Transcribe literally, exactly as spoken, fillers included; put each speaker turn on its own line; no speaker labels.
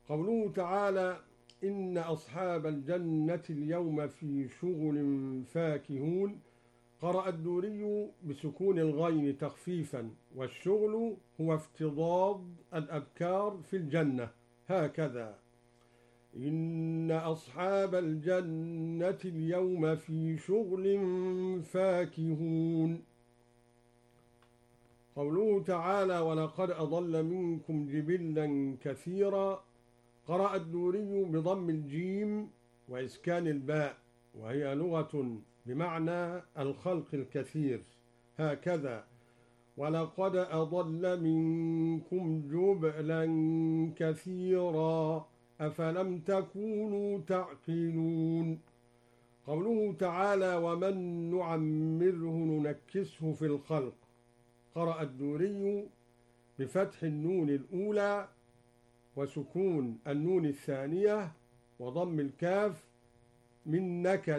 قوله تعالى: إن أصحاب الجنة اليوم في شغل فاكهون. قرأ الدوري بسكون الغين تخفيفا، والشغل هو افتضاض الأبكار في الجنة، هكذا: إن أصحاب الجنة اليوم في شغل فاكهون. قوله تعالى: ولقد أضل منكم جبلا كثيرا. قرأ الدوري بضم الجيم وإسكان الباء، وهي لغة بمعنى الخلق الكثير، هكذا: ولقد أضل منكم جبلا كثيرا أفلم تكونوا تعقلون. قوله تعالى: ومن نعمره ننكسه في الخلق. قرأ الدوري بفتح النون الأولى وسكون النون الثانية وضم الكاف من نكس